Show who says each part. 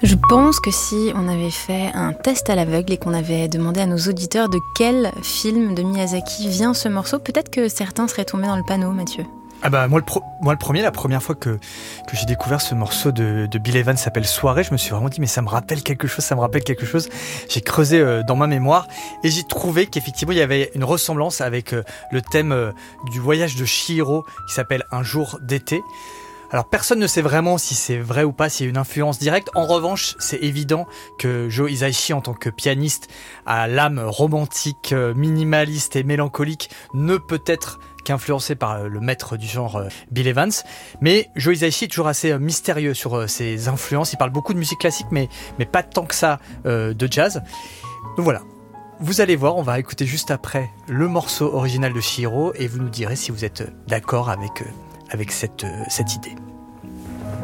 Speaker 1: Je pense que si on avait fait un test à l'aveugle et qu'on avait demandé à nos auditeurs de quel film de Miyazaki vient ce morceau, peut-être que certains seraient tombés dans le panneau, Mathieu.
Speaker 2: Ah bah moi le premier, la première fois que j'ai découvert ce morceau de Bill Evans s'appelle Soirée, je me suis vraiment dit mais ça me rappelle quelque chose. J'ai creusé dans ma mémoire et j'ai trouvé qu'effectivement il y avait une ressemblance avec le thème du voyage de Chihiro qui s'appelle Un jour d'été. Alors personne ne sait vraiment si c'est vrai ou pas, s'il y a une influence directe. En revanche, c'est évident que Joe Hisaishi, en tant que pianiste, a l'âme romantique, minimaliste et mélancolique, ne peut être qu'influencé par le maître du genre Bill Evans. Mais Joe Hisaishi est toujours assez mystérieux sur ses influences. Il parle beaucoup de musique classique, mais pas tant que ça de jazz. Donc voilà. Vous allez voir, on va écouter juste après le morceau original de Chihiro et vous nous direz si vous êtes d'accord avec cette idée.